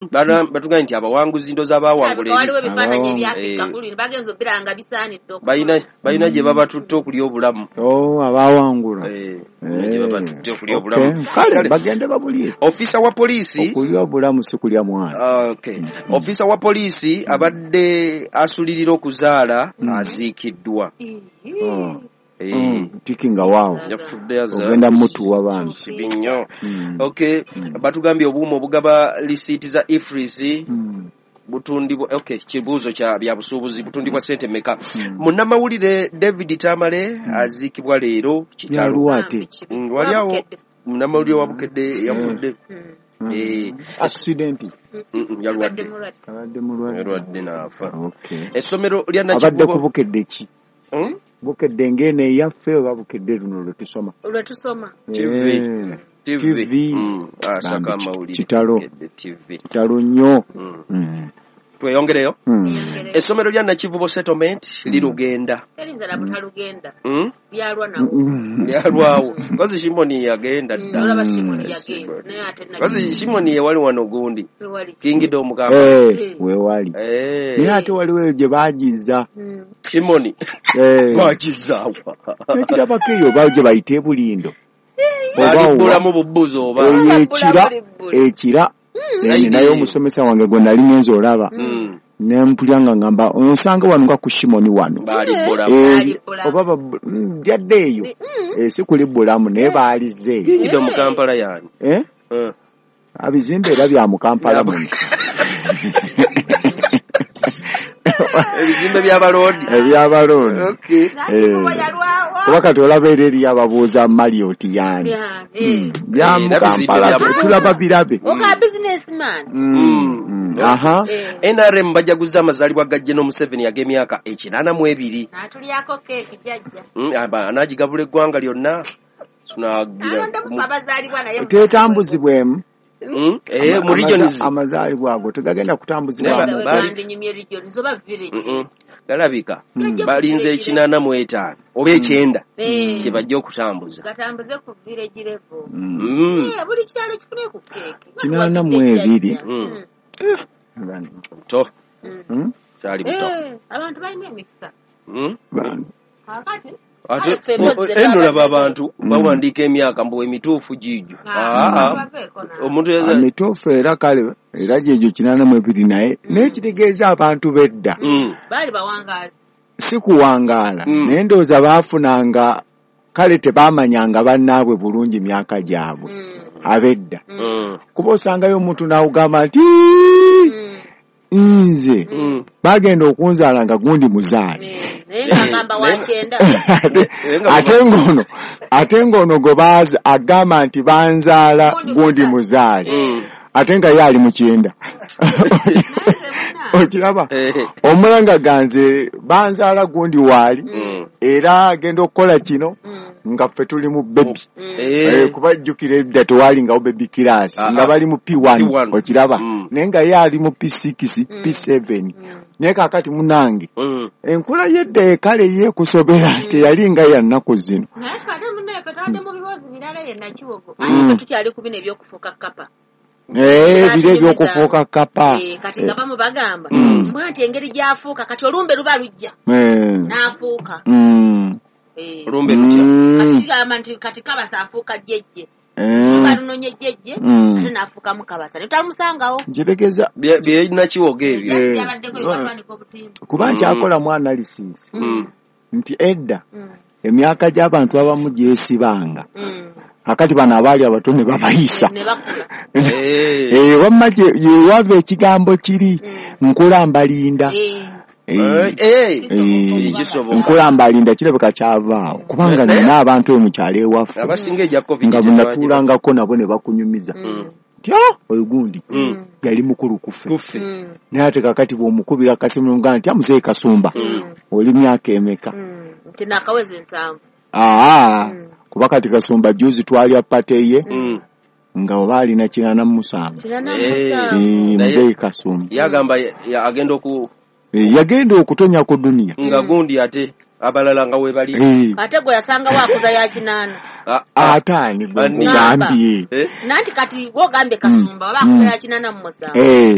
Batugambye nti abawanguzi ndoza abawangula waliwo ebifaananyi ebyafika kulini bagenza obbiranga bisaanidde balina gye babatutte okulya obulamu. Abawangula gye babatutte okulya obulamu. Kale bagende babulye. Ofisa wa poliisi okulya obulamu si kulya mwana. Ofisa wa poliisi abadde asulirira okuzaala aziikiddwa. Tikinga waawo ogenda mutuwa bantu kibi nnyo. Batugambye obuuma obugaba lisiiti za ifris butundibwa kibuuzo kya bya busuubuzi butundibwa ssente mmeka? Munnamawulire David Tamale aziikibwa leero kitalo waliawo munnamawulire wa Bukedde yafudde accident yalwadde n'afa. Essomero lya abadde ku Bukedde ki Bukedde ngene yaffe oba Bukedde luno lwe tusoma TV asaka amawulire kitalo nnyo. Tweyongereyo. Essomero lya Nakivubo settlement lirugenda lyalwawo kozi Shimoni yagenda dda kozi Shimoni yewali wano gundi Kingdom wewali naye ate waliwo gye bagiza Shimoni bagiza ekirabako eyo bagye bayita ebulindo balibulamu bubuzo oba ekira naye omusomesa wange gwe nali ngenza olaba nempulya ngamba onsanga wano nga ku Shimoni wano oba lyadde eyo si kuli bulamu naye baalize Kingdom mu Kampala yani abizimbe era bya mu Kampala ebizimbe by'abaloodi kuba kati olaba era eri ababuuza Marriott yani bya mu Kampala tulaba birabe NRM bajaguza amazaalibwa ga General Museveni ag'emyaka 82 anagigabula eggwanga lyonna tetambuzibwemu mu regions amazaalibwa ago tegagenda kutambuzibwa galabika balinze 85 oba 9 kye bajja okutambuza gatambuze ku village level buli kyalo kifune ku keeki 82 to kyali buto abantu balina emikisa endolaba abantu bawandiika emyaka mbuwe emituufu gijo omuntu emituufu era kale era gyegyo 82 naye n'ekitegeeza abantu bedda baali bawangazi si kuwangaala naye ndowooza baafunanga kale tebaamanyanga bannaabwe bulungi myaka gyabwe abedda kuba osangayo omuntu n'awugamba nti nze bagenda okunzaala nga gundi muzaale ate ngono gwe agamba nti banzaala gundi muzaale ate nga ye ali mu 9 okiraba omulanga ganze banzaala gundi waali era agenda okukola kino nga ffe tuli mu bebi kuba jjukira edda tewali ngawo bebi kirasi nga bali mu P1 okiraba naye nga ye ali mu P6 P7 naye kakati munange enkula yedda ekale ye kusobera teyali nga ya nnaku zino bire ebyokufuuka kapa kati nga bamubagamba mwati engeri gy'afuuka kati olumbe luba lujja n'afuuka olumbe lutya kati kigamba nti kati kabasa afuuka jjejje balunonye jjejje ate n'afuukamu kabasa netutamusangawo nkitegeza byerina kiwoga ebyo kuba nkyakolamu analysis nti edda emyaka gy'abantu abamu gyesibanga akati bano abaali abato ne babayisa wamma yewava ekigambo kiri nkulambalinda nkulambalinda kirabika kyavaawo kubanga nina abantu omukyalo ewaffe nga bunatuulangako nabo ne bakunyumiza tyo oyo gundi yali mukulu kuffe naye ate kakati bw'omukubira kasimu nga nti amuzeeyi Kasumba oli myaka emeka nti nakaweze 7 kuba kati Kasumba juzi twalya pate ye nga oba alina 97 muzeeyi Kasumba yagamba yagenda okutonya ku dunia nga gundi ate abalala nga we bali ate gwe yasanga waakuza ya 8 ataani gwe ngambye nanti kati wogambye Kasumba oba akuza ya 8 mu 7